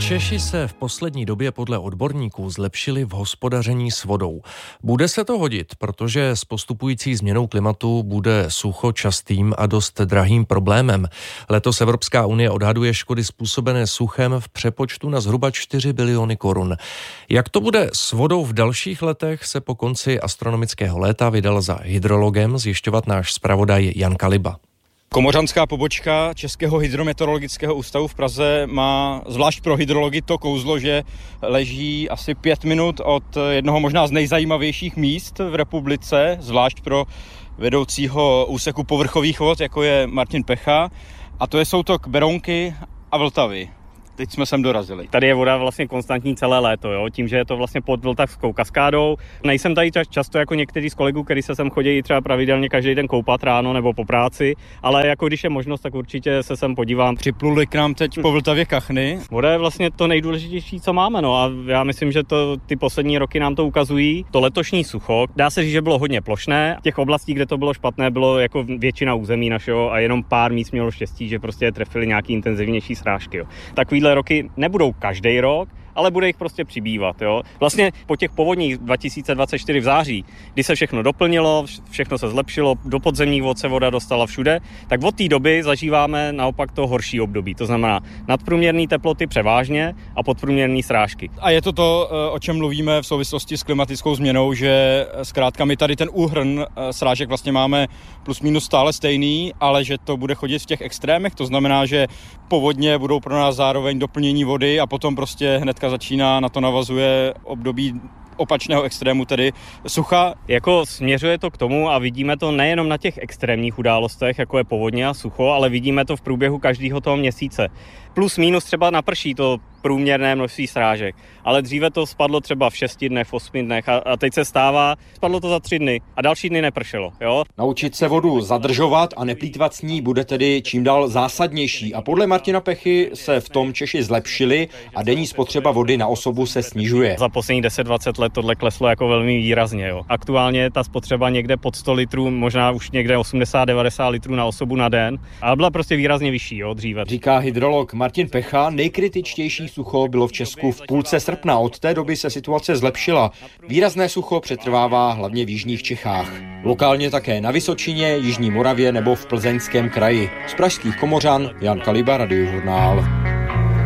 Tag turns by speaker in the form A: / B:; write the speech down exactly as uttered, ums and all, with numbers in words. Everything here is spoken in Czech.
A: Češi se v poslední době podle odborníků zlepšili v hospodaření s vodou. Bude se to hodit, protože s postupující změnou klimatu bude sucho častým a dost drahým problémem. Letos Evropská unie odhaduje škody způsobené suchem v přepočtu na zhruba čtyři biliony korun. Jak to bude s vodou v dalších letech, se po konci astronomického léta vydal za hydrologem zjišťovat náš zpravodaj Jan Kaliba.
B: Komořanská pobočka Českého hydrometeorologického ústavu v Praze má zvlášť pro hydrology to kouzlo, že leží asi pět minut od jednoho možná z nejzajímavějších míst v republice, zvlášť pro vedoucího úseku povrchových vod, jako je Martin Pecha, a to je soutok Berounky a Vltavy. Teď jsme sem dorazili.
C: Tady je voda vlastně konstantní celé léto, jo? Tím, že je to vlastně pod vltavskou kaskádou. Nejsem tady často jako někteří z kolegů, kteří se sem chodí třeba pravidelně každý den koupat ráno nebo po práci, ale jako když je možnost, tak určitě se sem podívám.
B: Připluli k nám teď po Vltavě kachny.
C: Voda je vlastně to nejdůležitější, co máme, no a já myslím, že to ty poslední roky nám to ukazují. To letošní sucho, dá se říct, že bylo hodně plošné. Těch oblastí, kde to bylo špatné, bylo jako většina území našeho a jenom pár míst mělo štěstí, že prostě trefili nějaký intenzivnější srážky, jo. Takovýhle roky nebudou každý rok, ale bude jich prostě přibývat. Jo. Vlastně po těch povodních dva tisíce dvacet čtyři v září, kdy se všechno doplnilo, všechno se zlepšilo, do podzemních vod se voda dostala všude, tak od té doby zažíváme naopak to horší období. To znamená nadprůměrné teploty převážně a podprůměrné srážky.
B: A je to to, o čem mluvíme v souvislosti s klimatickou změnou, že zkrátka my tady ten úhrn srážek vlastně máme plus minus stále stejný, ale že to bude chodit v těch extrémech. To znamená, že povodně budou pro nás zároveň doplnění vody a potom prostě hnedka začíná, na to navazuje období opačného extrému, tedy sucha.
C: Jako směřuje to k tomu a vidíme to nejenom na těch extrémních událostech, jako je povodně a sucho, ale vidíme to v průběhu každého toho měsíce. Plus minus třeba naprší to průměrné množství srážek, ale dříve to spadlo třeba v šesti dnech, v osmi dnech a, a teď se stává, spadlo to za tři dny a další dny nepršelo. Jo?
D: Naučit se vodu zadržovat a neplýtvat s ní bude tedy čím dál zásadnější a podle Martina Pechy se v tom Češi zlepšili a denní spotřeba vody na osobu se snižuje.
C: Za poslední deset dvacet let tohle kleslo jako velmi výrazně. Jo. Aktuálně je ta spotřeba někde pod sto litrů, možná už někde osmdesát devadesát litrů na osobu na den, ale byla prostě výrazně vyšší, jo, dříve.
D: Říká hydrolog Martin Pecha, nejkritičtější sucho bylo v Česku v půlce srpna. Od té doby se situace zlepšila. Výrazné sucho přetrvává hlavně v jižních Čechách. Lokálně také na Vysočině, Jižní Moravě nebo v Plzeňském kraji. Z pražských Komořan Jan Kaliba, Radiožurnál.